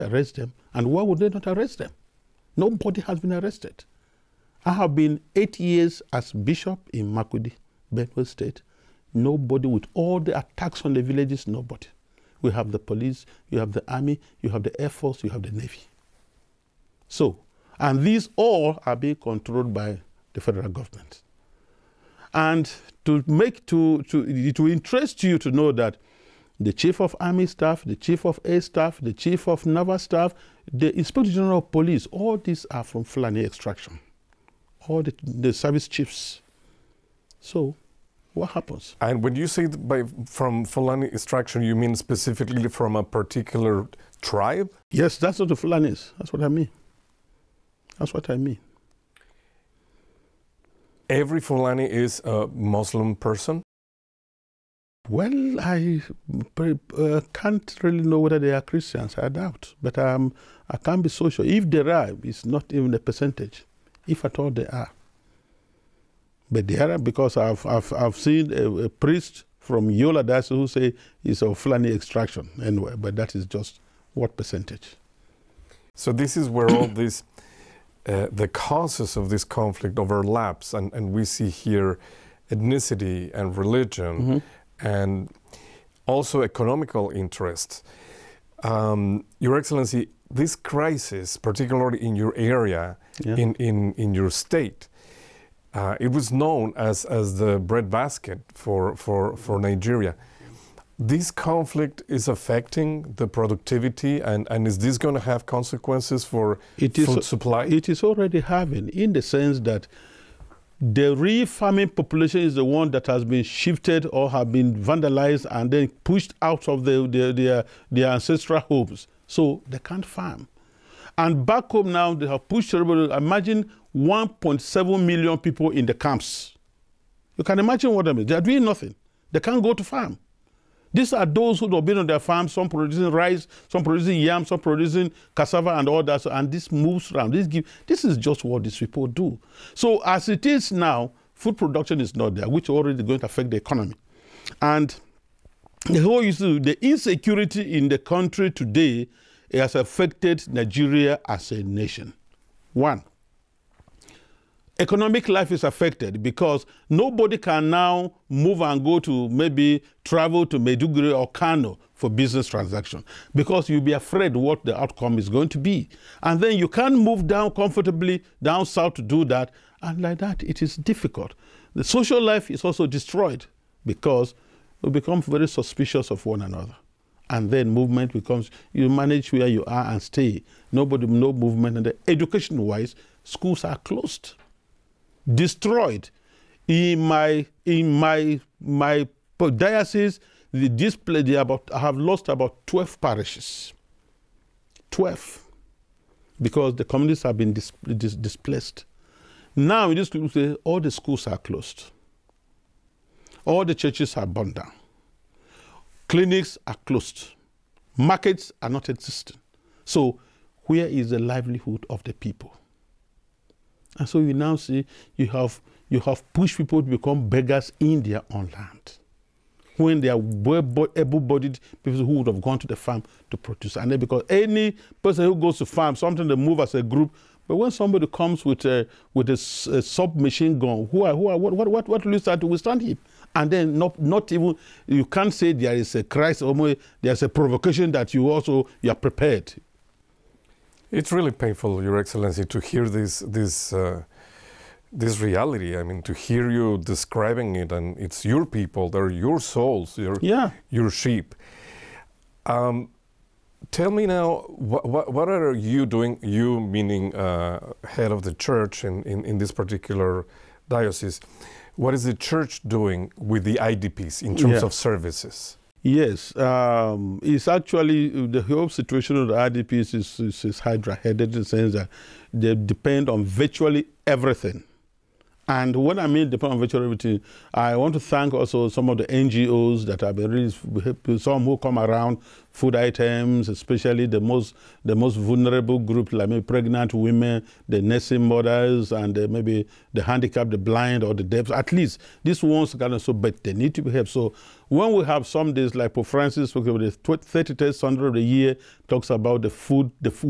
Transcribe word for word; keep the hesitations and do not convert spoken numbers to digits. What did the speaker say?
arrest them. And why would they not arrest them? Nobody has been arrested. I have been eight years as bishop in Makurdi, Benue State. Nobody, with all the attacks on the villages, nobody. We have the police, you have the army, you have the air force, you have the navy. So, and these all are being controlled by the federal government. And to make, to, to, it will interest you to know that the chief of army staff, the chief of air staff, the chief of naval staff, the inspector general of police, all these are from Fulani extraction. All the, the service chiefs. So, what happens? And when you say by from Fulani extraction, you mean specifically from a particular tribe? Yes, that's what the Fulani is. That's what I mean. That's what I mean. Every Fulani is a Muslim person? Well, I uh, can't really know whether they are Christians. I doubt. But um, I can't be so sure. If they are, it's not even a percentage. If at all they are. But they are, because I've, I've, I've seen a, a priest from Yola Diocese who say it's of Fulani extraction anyway, but that is just what percentage. So this is where all these, uh, the causes of this conflict overlaps, and, and we see here ethnicity and religion, mm-hmm. and also economical interests. Um, Your Excellency, this crisis, particularly in your area, yeah. in, in, in your state, uh, it was known as, as the breadbasket for, for, for Nigeria. This conflict is affecting the productivity, and, and is this going to have consequences for it is, food supply? It is already having, in the sense that the real farming population is the one that has been shifted or have been vandalized and then pushed out of the, the, their, their ancestral homes. So they can't farm. And back home now, they have pushed everybody. Imagine one point seven million people in the camps. You can imagine what I mean. They are doing nothing. They can't go to farm. These are those who have been on their farms, some producing rice, some producing yam, some producing cassava and all that. And this moves around. This, give, this is just what these people do. So as it is now, food production is not there, which is already going to affect the economy. And the whole issue, the insecurity in the country today has affected Nigeria as a nation. One, economic life is affected because nobody can now move and go to maybe travel to Maiduguri or Kano for business transaction because you'll be afraid what the outcome is going to be. And then you can't move down comfortably down south to do that. And like that, it is difficult. The social life is also destroyed because we become very suspicious of one another. And then movement becomes, you manage where you are and stay. Nobody, no movement. And education-wise, schools are closed. Destroyed. In my in my my diocese, the display they about I have lost about twelve parishes. Twelve, because the communities have been dis, dis, displaced. Now in this say all the schools are closed. All the churches are burned down. Clinics are closed. Markets are not existing. So where is the livelihood of the people? And so you now see you have you have pushed people to become beggars in their own land. When they are able-bodied people who would have gone to the farm to produce. And then because any person who goes to farm, sometimes they move as a group. But when somebody comes with a with a, a submachine gun, who are who are what what what what will you start to withstand him? And then not not even you can't say there is a crisis or there's a provocation that you also you are prepared. It's really painful, Your Excellency, to hear this this uh, this reality. I mean, to hear you describing it, and it's your people, they're your souls, your yeah. your sheep. Um, tell me now, what what, what are you doing? You meaning uh, head of the church in, in in this particular diocese. What is the church doing with the I D Ps in terms yeah. of services? Yes, um, it's actually the whole situation of the I D Ps is, is, is hydra-headed in the sense that they depend on virtually everything. And when I mean Department of Virtual Reality, I want to thank also some of the N G Os that have been really, some who come around food items, especially the most the most vulnerable group, like maybe pregnant women, the nursing mothers, and uh, maybe the handicapped, the blind, or the deaf. At least these ones can also, but they need to be helped. So when we have some days like Pope Francis, the thirty-third Sunday of the year, talks about the food, the food.